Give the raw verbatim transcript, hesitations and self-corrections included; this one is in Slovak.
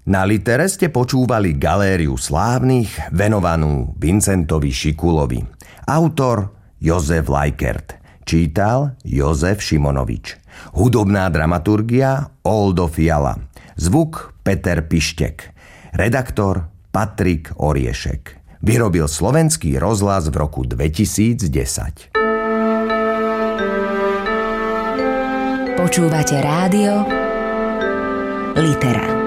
Na Litere ste počúvali Galériu slávnych venovanú Vincentovi Šikulovi. Autor Jozef Lajkert. Čítal Jozef Šimonovič. Hudobná dramaturgia Oldo Fiala. Zvuk Peter Pištek. Redaktor Patrik Oriešek. Vyrobil Slovenský rozhlas v roku dvetisícdesať. Počúvate rádio Litera.